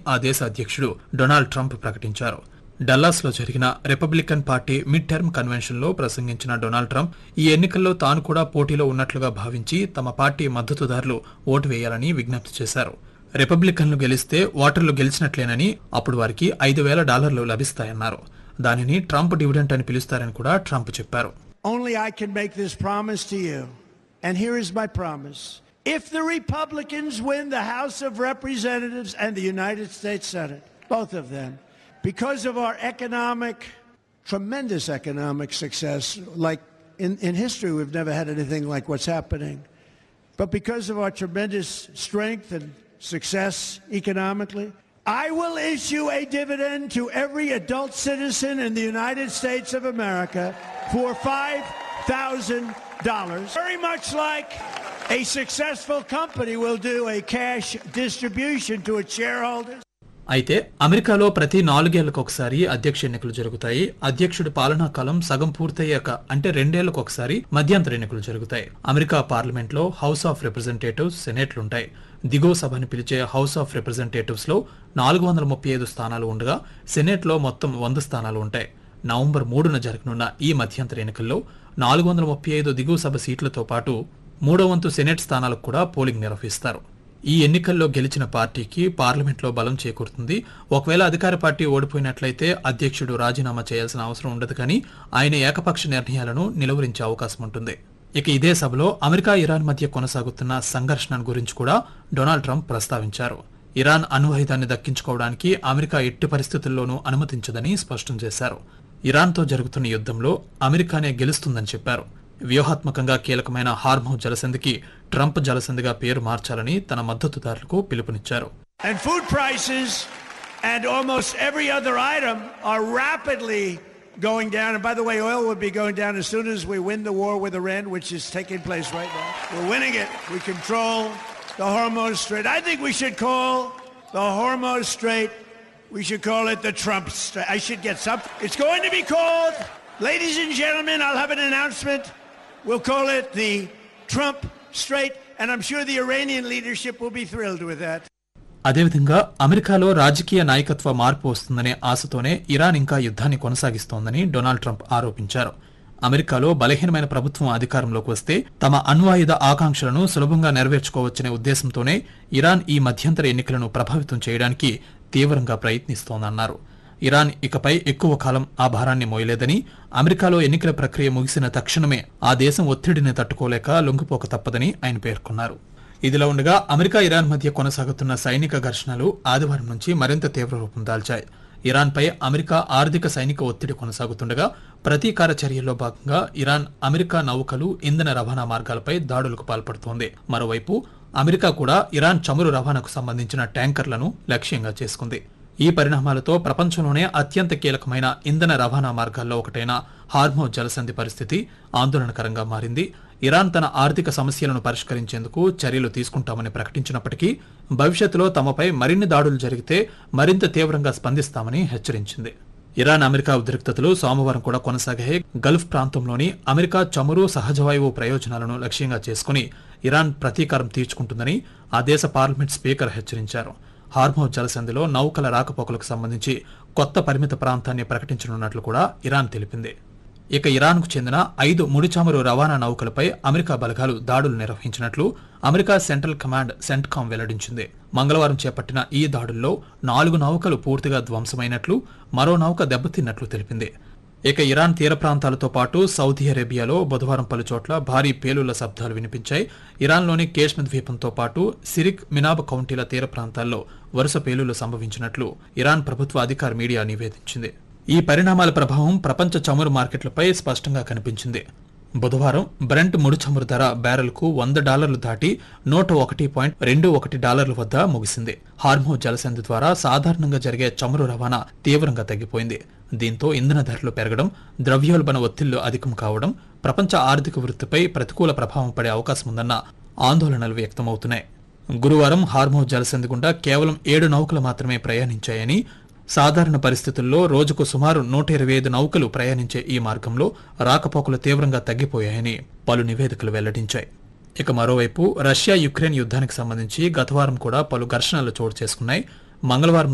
ఆ దేశ అధ్యక్షుడు డొనాల్డ్ ట్రంప్ ప్రకటించారు. డల్లాస్లో జరిగిన Republican party mid term కన్వెన్షన్లో ప్రసంగించిన Donald Trump ఈ ఎన్నికల్లో తాను కూడా పోటీలో ఉన్నట్లుగా భావించి తమ పార్టీ మద్దతుదారులు ఓటు వేయాలని విజ్ఞప్తి చేశారు. రిపబ్లికన్లు గెలిస్తే ఓటర్లు గెలిచినట్లేనని, అప్పుడు వారికి $5,000 లభిస్తాయన్నారు. దానిని ట్రంప్ డివిడెంట్ అని పిలుస్తారని కూడా ట్రంప్ చెప్పారు. Only I can make this promise to you, and here is my promise. If the Republicans win the House of Representatives and the United States Senate, both of them, because of our tremendous economic success, like in history we've never had anything like what's happening, but because of our tremendous strength and success economically, I will issue a dividend to every adult citizen in the United States of America for $5,000. Very much like a successful company will do a cash distribution to its shareholders. అయితే అమెరికాలో ప్రతి 4 ఏళ్లకు ఒకసారి అధ్యక్ష ఎన్నికలు జరుగుతాయి. అధ్యక్షుడి పాలనా కాలం సగం పూర్తయ్యాక అంటే 2 ఏళ్లకు ఒకసారి మధ్యంతర ఎన్నికలు జరుగుతాయి. అమెరికా పార్లమెంట్ లో హౌస్ ఆఫ్ రిప్రజెంటేటివ్స్, సెనేట్లుంటాయి. దిగువ సభని పిలిచే హౌస్ ఆఫ్ రిప్రజెంటేటివ్స్ లో 435 స్థానాలు ఉండగా సెనేట్ లో మొత్తం 100 స్థానాలు ఉంటాయి. నవంబర్ 3న జరగనున్న ఈ మధ్యంతర ఎన్నికల్లో 435 దిగువ సభ సీట్లతో పాటు 3వ వంతు సెనేట్ స్థానాలకు కూడా పోలింగ్ నిర్వహిస్తారు. ఈ ఎన్నికల్లో గెలిచిన పార్టీకి పార్లమెంట్లో బలం చేకూరుతుంది. ఒకవేళ అధికార పార్టీ ఓడిపోయినట్లయితే అధ్యక్షుడు రాజీనామా చేయాల్సిన అవసరం ఉండదు, కానీ ఆయన ఏకపక్ష నిర్ణయాలను నిలువరించే అవకాశం ఉంటుంది. ఇక ఇదే సభలో అమెరికా ఇరాన్ మధ్య కొనసాగుతున్న సంఘర్షణ గురించి కూడా డొనాల్డ్ ట్రంప్ ప్రస్తావించారు. ఇరాన్ అణ్వాయుధాన్ని దక్కించుకోవడానికి అమెరికా ఎట్టి పరిస్థితుల్లోనూ అనుమతించదని స్పష్టం చేశారు. ఇరాన్తో జరుగుతున్న యుద్ధంలో అమెరికానే గెలుస్తుందని చెప్పారు. వ్యూహాత్మకంగా కీలకమైన హార్మోజ్ జలసంధికి ట్రంప్ జలసంధిగా పేరు మార్చాలని తన మద్దతుదారులకు పిలుపునిచ్చారు. And food prices and almost every other item are rapidly going down. And by the way, oil will be going down as soon as we win the war with Iran, which is taking place right now. We're winning it. We control the Hormuz Strait. I think we should call the Hormuz Strait, we should call it the Trump Strait. I should get something. It's going to be called, ladies and gentlemen, I'll have an announcement. We'll call it the Trump Strait, and I'm sure the Iranian leadership will be thrilled with that. అదేవిధంగా అమెరికాలో రాజకీయ నాయకత్వ మార్పు వస్తుందనే ఆశతోనే Iran ఇంకా యుద్ధాన్ని కొనసాగిస్తోందని Donald Trump ఆరోపించారు. అమెరికాలో బలహీనమైన ప్రభుత్వం అధికారంలోకి వస్తే తమ అణ్వాయుధ ఆకాంక్షలను సులభంగా నెరవేర్చుకోవచ్చనే ఉద్దేశంతోనే ఇరాన్ ఈ మధ్యంతర ఎన్నికలను ప్రభావితం చేయడానికి తీవ్రంగా ప్రయత్నిస్తోందన్నారు. ఇరాన్ ఇకపై ఎక్కువ కాలం ఆ భారాన్ని మోయలేదని, అమెరికాలో ఎన్నికల ప్రక్రియ ముగిసిన తక్షణమే ఆ దేశం ఒత్తిడిని తట్టుకోలేక లొంగిపోక తప్పదని ఆయన పేర్కొన్నారు. ఇదిలా ఉండగా అమెరికా ఇరాన్ మధ్య కొనసాగుతున్న సైనిక ఘర్షణలు ఆదివారం నుంచి మరింత తీవ్ర రూపం దాల్చాయి. ఇరాన్పై అమెరికా ఆర్థిక సైనిక ఒత్తిడి కొనసాగుతుండగా ప్రతీకార చర్యల్లో భాగంగా ఇరాన్ అమెరికా నౌకలు, ఇంధన రవాణా మార్గాలపై దాడులకు పాల్పడుతోంది. మరోవైపు అమెరికా కూడా ఇరాన్ చమురు రవాణాకు సంబంధించిన ట్యాంకర్లను లక్ష్యంగా చేసుకుంది. ఈ పరిణామాలతో ప్రపంచంలోనే అత్యంత కీలకమైన ఇంధన రవాణా మార్గాల్లో ఒకటైన హార్మోజ్ జలసంధి పరిస్థితి ఆందోళనకరంగా మారింది. ఇరాన్ తన ఆర్థిక సమస్యలను పరిష్కరించేందుకు చర్యలు తీసుకుంటామని ప్రకటించినప్పటికీ భవిష్యత్తులో తమపై మరిన్ని దాడులు జరిగితే మరింత తీవ్రంగా స్పందిస్తామని హెచ్చరించింది. ఇరాన్ అమెరికా ఉద్రిక్తతలు సోమవారం కూడా కొనసాగాయి. గల్ఫ్ ప్రాంతంలోని అమెరికా చమురు, సహజవాయువు ప్రయోజనాలను లక్ష్యంగా చేసుకుని ఇరాన్ ప్రతీకారం తీర్చుకుంటుందని ఆ దేశ పార్లమెంట్ స్పీకర్ హెచ్చరించారు. హార్మోజ్ జలసంధిలో నౌకల రాకపోకలకు సంబంధించి కొత్త పరిమిత ప్రాంతాన్ని ప్రకటించనున్నట్లు కూడా ఇరాన్ తెలిపింది. ఇక ఇరాన్కు చెందిన 5 ముడి చమురు రవాణా నౌకలపై అమెరికా బలగాలు దాడులు నిర్వహించినట్లు అమెరికా సెంట్రల్ కమాండ్ సెంట్కామ్ వెల్లడించింది. మంగళవారం చేపట్టిన ఈ దాడుల్లో 4 నౌకలు పూర్తిగా ధ్వంసమైనట్లు, మరో నౌక దెబ్బతిన్నట్లు తెలిపింది. ఇక ఇరాన్ తీర ప్రాంతాలతో పాటు సౌదీ అరేబియాలో బుధవారం పలుచోట్ల భారీ పేలుళ్ల శబ్దాలు వినిపించాయి. ఇరాన్లోని కేష్మ ద్వీపంతో పాటు సిరిక్, మినాబ్ కౌంటీల తీర ప్రాంతాల్లో వరుస పేలుళ్లు సంభవించినట్లు ఇరాన్ ప్రభుత్వ అధికార మీడియా నివేదించింది. ఈ పరిణామాల ప్రభావం ప్రపంచ చమురు మార్కెట్లపై స్పష్టంగా కనిపించింది. బుధవారం బ్రెంట్ ముడి చమురు ధర బ్యారెల్కు $100 దాటి $101.21 వద్ద ముగిసింది. హార్మోజ్ జలసంధి ద్వారా సాధారణంగా జరిగే చమురు రవాణా తీవ్రంగా తగ్గిపోయింది. దీంతో ఇంధన ధరలు పెరగడం, ద్రవ్యోల్బణ ఒత్తిళ్లు అధికం కావడం ప్రపంచ ఆర్థిక వృద్ధిపై ప్రతికూల ప్రభావం పడే అవకాశం ఉందన్న ఆందోళనలు వ్యక్తమవుతున్నాయి. గురువారం హార్మోజ్ జలసంధి గుండా కేవలం 7 నౌకలు మాత్రమే ప్రయాణించాయని, సాధారణ పరిస్థితుల్లో రోజుకు సుమారు 125 నౌకలు ప్రయాణించే ఈ మార్గంలో రాకపోకలు తీవ్రంగా తగ్గిపోయాయని పలు నివేదికలు వెల్లడించాయి. ఇక మరోవైపు రష్యా యుక్రెయిన్ యుద్ధానికి సంబంధించి గతవారం కూడా పలు ఘర్షణలు చోటు చేసుకున్నాయి. మంగళవారం